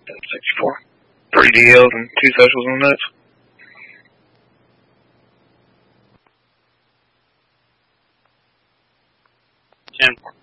64. 3 DLs and 2 socials on nuts. Ten.